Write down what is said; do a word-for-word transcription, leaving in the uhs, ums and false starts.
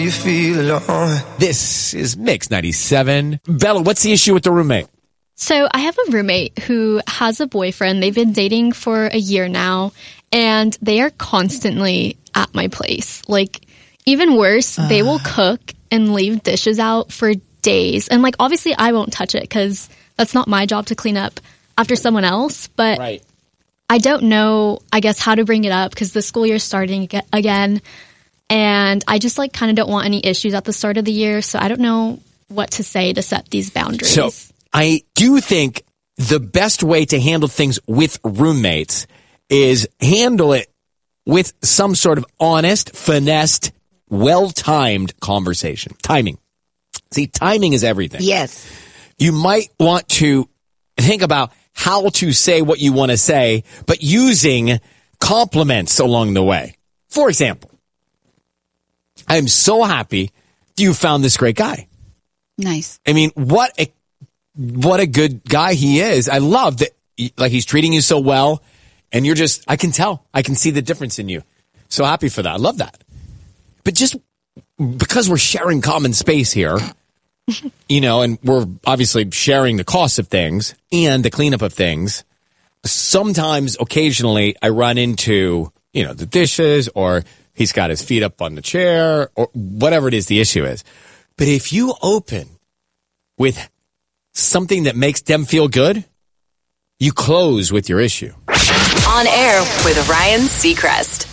You feel alone. This is Mix ninety-seven. Bella, what's the issue with the roommate? So I have a roommate who has a boyfriend. They've been dating for a year now, and they are constantly at my place. Like, even worse, uh. they will cook and leave dishes out for days. And, like, obviously I won't touch it because that's not my job to clean up after someone else. But right. I don't know, I guess, how to bring it up because the school year's starting again. And I just, like, kind of don't want any issues at the start of the year. So I don't know what to say to set these boundaries. So I do think the best way to handle things with roommates is handle it with some sort of honest, finessed, well-timed conversation. Timing. See, timing is everything. Yes. You might want to think about how to say what you want to say, but using compliments along the way. For example, I'm so happy you found this great guy. Nice. I mean, what a what a good guy he is. I love that, like, he's treating you so well, and you're just, I can tell. I can see the difference in you. So happy for that. I love that. But just because we're sharing common space here, you know, and we're obviously sharing the cost of things and the cleanup of things, sometimes, occasionally, I run into, you know, the dishes, or he's got his feet up on the chair, or whatever it is the issue is. But if you open with something that makes them feel good, you close with your issue. On air with Ryan Seacrest.